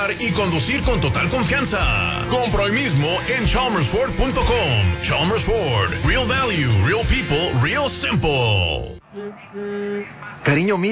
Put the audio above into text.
manejar y conducir con total confianza. Compra hoy mismo en chalmersford.com. Chalmers Ford. Real value, real people, real simple. Cariño mío.